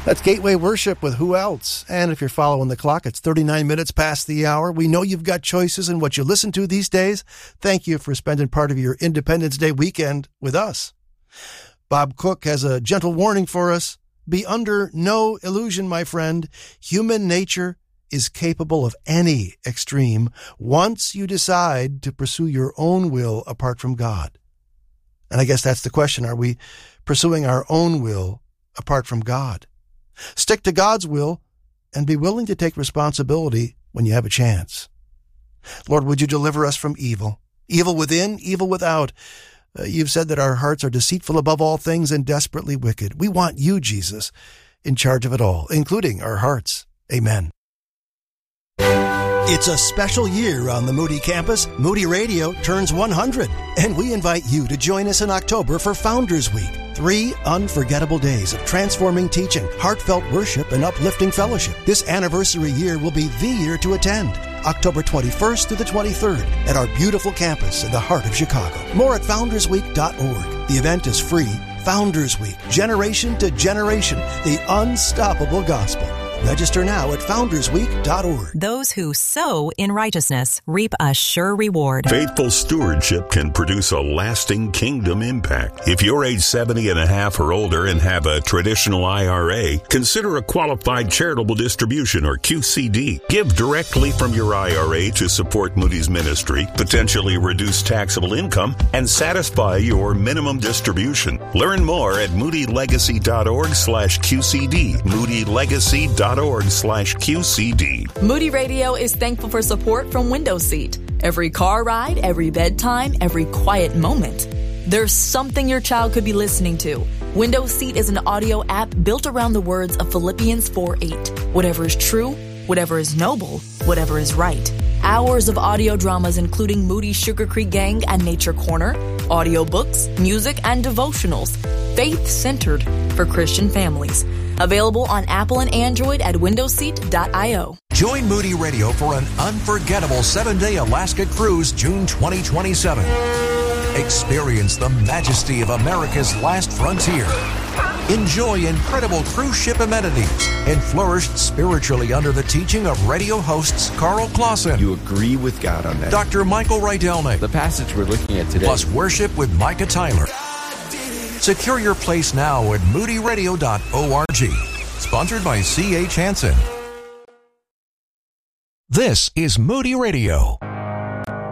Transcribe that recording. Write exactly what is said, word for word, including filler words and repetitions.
That's Gateway Worship with Who Else? And if you're following the clock, it's thirty-nine minutes past the hour. We know you've got choices in what you listen to these days. Thank you for spending part of your Independence Day weekend with us. Bob Cook has a gentle warning for us. Be under no illusion, my friend. Human nature is capable of any extreme once you decide to pursue your own will apart from God. And I guess that's the question. Are we pursuing our own will apart from God? Stick to God's will and be willing to take responsibility when you have a chance. Lord, would you deliver us from evil? Evil within, evil without. Uh, you've said that our hearts are deceitful above all things and desperately wicked. We want you, Jesus, in charge of it all, including our hearts. Amen. It's a special year on the Moody campus. Moody Radio turns one hundred, and we invite you to join us in October for Founders Week. Three unforgettable days of transforming teaching, heartfelt worship, and uplifting fellowship. This anniversary year will be the year to attend. October twenty-first through the twenty-third at our beautiful campus in the heart of Chicago. More at founders week dot org. The event is free. Founders Week, generation to generation, the unstoppable gospel. Register now at founders week dot org. Those who sow in righteousness reap a sure reward. Faithful stewardship can produce a lasting kingdom impact. If you're age seventy and a half or older and have a traditional I R A, consider a qualified charitable distribution or Q C D. Give directly from your I R A to support Moody's ministry, potentially reduce taxable income, and satisfy your minimum distribution. Learn more at moody legacy dot org slash Q C D. moody legacy dot org slash Q C D. Moody Radio is thankful for support from Window Seat. Every car ride, every bedtime, every quiet moment. There's something your child could be listening to. Window Seat is an audio app built around the words of Philippians four eight. Whatever is true, whatever is noble, whatever is right. Hours of audio dramas including Moody's Sugar Creek Gang and Nature Corner, audiobooks, music, and devotionals. Faith-centered for Christian families. Available on Apple and Android at window seat dot io. Join Moody Radio for an unforgettable seven-day Alaska cruise June twenty twenty-seven. Experience the majesty of America's last frontier. Enjoy incredible cruise ship amenities and flourish spiritually under the teaching of radio hosts Carl Clausen. You agree with God on that. Doctor Michael Rydelnik. The passage we're looking at today. Plus worship with Micah Tyler. Secure your place now at moody radio dot org. Sponsored by C H Hansen. This is Moody Radio.